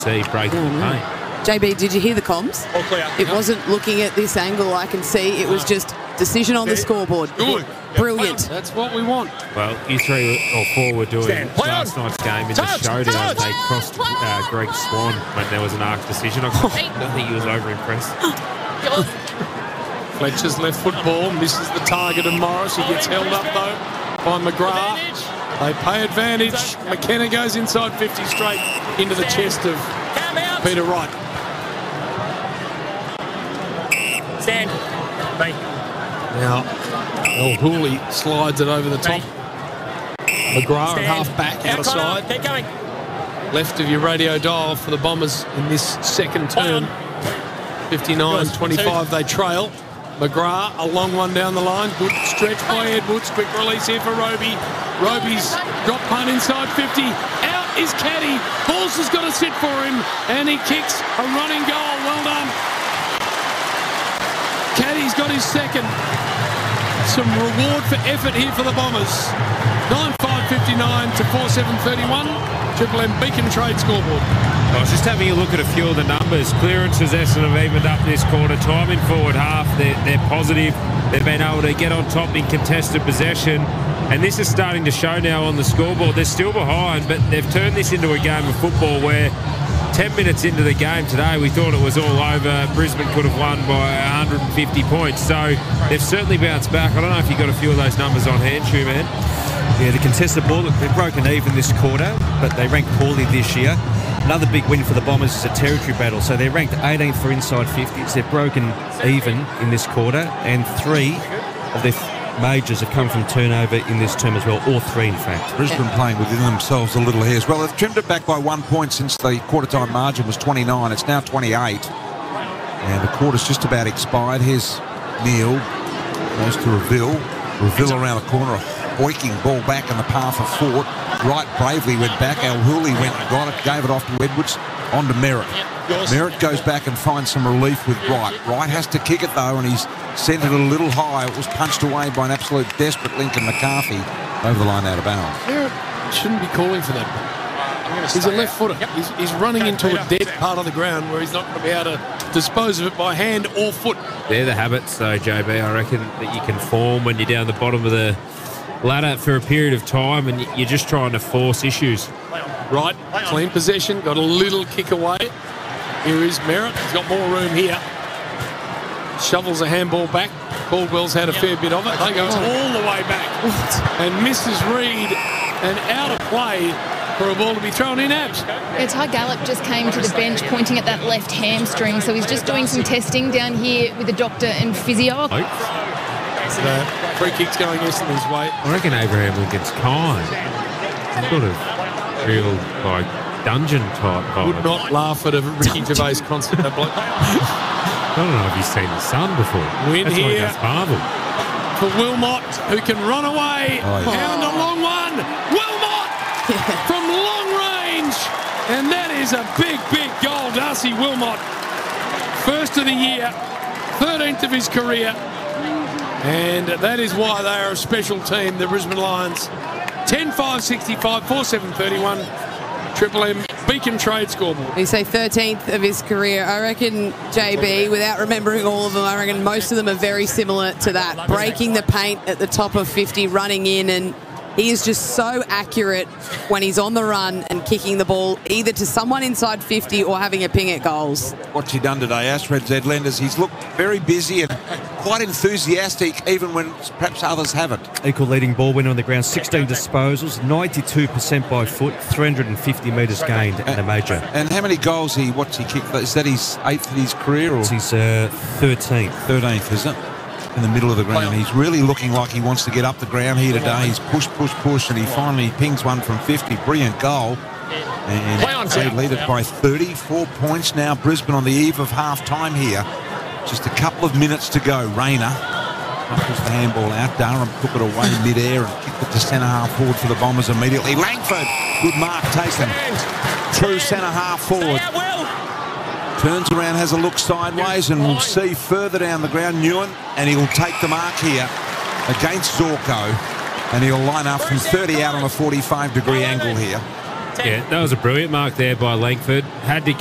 see breaking the paint. JB, did you hear the comms? All clear. It wasn't looking at this angle, I can see. It was just decision on the scoreboard. Good. Brilliant. That's what we want. Well, you 3 or 4 were doing Stand. Play last on. night's game in the showdown. They crossed Greg Swan when there was an arc decision. I don't think he was over-impressed. Fletcher's left foot ball misses the target of Morris. He gets held up, though, by McGrath. They pay advantage. McKenna goes inside 50 straight into the chest of Peter Wright. Stand. Bye. Now, El Hooley slides it over the top. McGrath at half back, out of side. Keep going. Left of your radio dial for the Bombers in this second term. 59-25 they trail. McGrath, a long one down the line. Good stretch by Edwards. Quick release here for Roby. Roby's drop punt inside 50. Out is Caddy. Halls has got to sit for him. And he kicks a running goal. Well done. Caddy's got his second. Some reward for effort here for the Bombers. 9-5-59 to 4-7-31. Triple M Beacon Trade scoreboard. I was just having a look at a few of the numbers. Clearances, Essendon have evened up this quarter. Time in forward half, they're positive. They've been able to get on top in contested possession. And this is starting to show now on the scoreboard. They're still behind, but they've turned this into a game of football where 10 minutes into the game today, we thought it was all over. Brisbane could have won by 150 points. So they've certainly bounced back. I don't know if you got a few of those numbers on hand, Shoe Man. Yeah, the contested ball, look, they've broken even this quarter, but they ranked poorly this year. Another big win for the Bombers is a territory battle. So they're ranked 18th for inside 50s. They've broken even in this quarter, and 3 of their majors have come from turnover in this term as well, or 3 in fact. Brisbane playing within themselves a little here as well. They've trimmed it back by 1 point since the quarter-time margin was 29. It's now 28. And the quarter's just about expired. Here's Neil. Goes to Reville. Reville around the corner. A hoiking ball back in the path of Fort. Wright bravely went back. El Hooley went and got it. Gave it off to Edwards. On to Merritt. Merritt goes back and finds some relief with Wright. Wright has to kick it though, and he's sent it a little high. It was punched away by an absolute desperate Lincoln McCarthy. Over the line, out of bounds. Merritt shouldn't be calling for that. He's a left footer. He's running into a dead part of the ground where he's not going to be able to dispose of it by hand or foot. They're the habits, though, JB, I reckon, that you can form when you're down the bottom of the ladder for a period of time and you're just trying to force issues. Right, clean possession, got a little kick away. Here is Merritt. He's got more room here. Shovels a handball back. Caldwell's had a fair bit of it. They go all the way back. And misses Reid, and out of play for a ball to be thrown in, Abs. Yeah, Ty Gallup just came to the bench pointing at that left hamstring, so he's just doing some testing down here with the doctor and physio. The free kick's going Essendon's way. I reckon Abraham Lincoln's kind. Sort of real, like, dungeon type vibe. Would not laugh at a Ricky Gervais concert, that bloke. I don't know if you've seen the sun before. Win That's here. Like Marvel. For Wilmot, who can run away. Found a long one. Wilmot from long range. And that is a big, big goal. Darcy Wilmot. First of the year. 13th of his career. And that is why they are a special team, the Brisbane Lions. 10-5-65, 4-7-31. Triple M Beacon Trade scoreboard. You say 13th of his career. I reckon, JB, without remembering all of them, I reckon most of them are very similar to that. Breaking the paint at the top of 50, running in, and he is just so accurate when he's on the run and kicking the ball either to someone inside 50 or having a ping at goals. What's he done today, Ashred Zedlenders? He's looked very busy and quite enthusiastic, even when perhaps others haven't. Equal leading ball winner on the ground, 16 disposals, 92% by foot, 350 metres gained in a major. And how many goals what's he kicked? Is that his 8th in his career? Or? It's his 13th. 13th, isn't it? In the middle of the ground. He's really looking like he wants to get up the ground here today. He's push, and he finally pings one from 50. Brilliant goal. And they lead it by 34 points now. Brisbane on the eve of half-time here. Just a couple of minutes to go. Rayner pushes the handball out. Durham took it away mid-air and kicked it to centre-half forward for the Bombers immediately. Langford, good mark taken. True centre-half forward. Turns around, has a look sideways, and we'll see further down the ground Newen, and he'll take the mark here against Zorko, and he'll line up from 30 out on a 45-degree angle here. Yeah, that was a brilliant mark there by Langford. Had to